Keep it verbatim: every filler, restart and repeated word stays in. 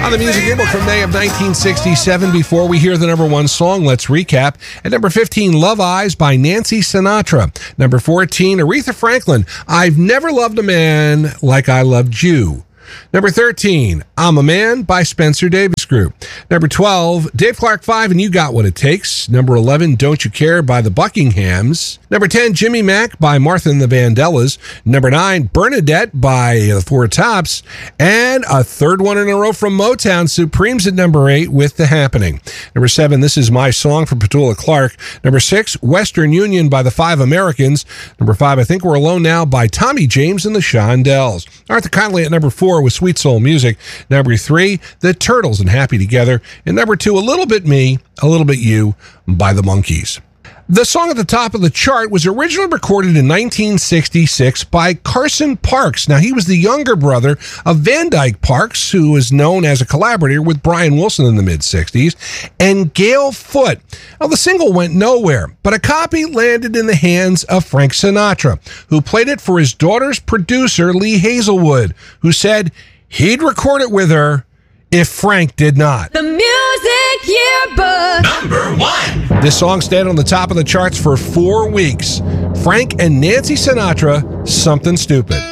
On the Music Yearbook from May of nineteen sixty-seven, before we hear the number one song, let's recap. At number fifteen, Love Eyes by Nancy Sinatra. Number fourteen, Aretha Franklin, I've Never Loved a Man Like I Loved You. Number thirteen, I'm a Man by Spencer Davis Group. Number twelve, Dave Clark five and You Got What It Takes. Number eleven, Don't You Care by the Buckinghams. Number ten, Jimmy Mack by Martha and the Vandellas. Number nine, Bernadette by the Four Tops. And a third one in a row from Motown, Supremes at number eight with The Happening. Number seven, This Is My Song from Petula Clark. Number six, Western Union by the Five Americans. Number five, I Think We're Alone Now by Tommy James and the Shondells. Arthur Conley at number four with Sweet Soul Music. Number three, The Turtles and Happy Together. And number two, A Little Bit Me, A Little Bit You by the Monkees. The song at the top of the chart was originally recorded in nineteen sixty-six by Carson Parks. Now, he was the younger brother of Van Dyke Parks, who was known as a collaborator with Brian Wilson in the mid-sixties, and Gail Foote. Now, the single went nowhere, but a copy landed in the hands of Frank Sinatra, who played it for his daughter's producer, Lee Hazelwood, who said he'd record it with her if Frank did not. The Music Yearbook. Number one. This song stayed on the top of the charts for four weeks. Frank and Nancy Sinatra, Something Stupid.